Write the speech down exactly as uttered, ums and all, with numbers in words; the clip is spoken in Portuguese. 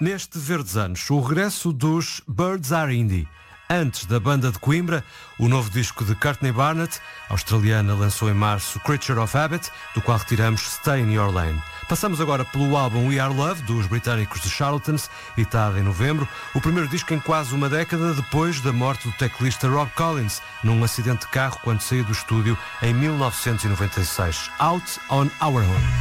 Neste Verdes Anos, o regresso dos Birds Are Indie. Antes da banda de Coimbra, o novo disco de Courtney Barnett, a australiana, lançou em março Creature of Habit, do qual retiramos Stay in Your Lane. Passamos agora pelo álbum We Are Love, dos britânicos The Charlatans, editado em novembro, o primeiro disco em quase uma década depois da morte do teclista Rob Collins, num acidente de carro quando saiu do estúdio em mil novecentos e noventa e seis. Out on Our Own.